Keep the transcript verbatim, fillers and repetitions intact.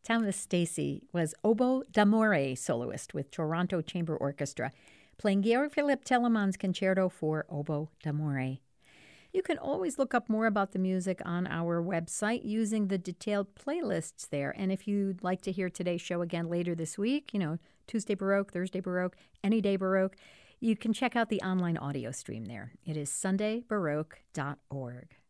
Thomas Stacy was oboe d'amore soloist with Toronto Chamber Orchestra, playing Georg Philipp Telemann's Concerto for Oboe d'Amore. You can always look up more about the music on our website using the detailed playlists there. And if you'd like to hear today's show again later this week, you know, Tuesday Baroque, Thursday Baroque, any day Baroque, you can check out the online audio stream there. It is sunday baroque dot org.